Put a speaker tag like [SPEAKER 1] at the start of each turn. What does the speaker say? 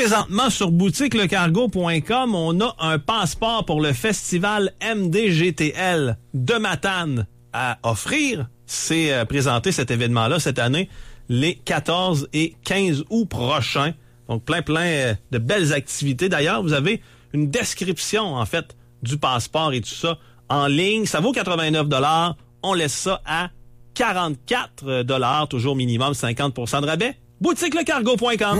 [SPEAKER 1] Présentement, sur boutiquelecargo.com, on a un passeport pour le festival MDGTL de Matane à offrir. C'est présenté cet événement-là cette année, les 14 et 15 août prochains. Donc, plein de belles activités. D'ailleurs, vous avez une description, en fait, du passeport et tout ça en ligne. Ça vaut 89 $. On laisse ça à 44 $, toujours minimum 50 % de rabais. boutiquelecargo.com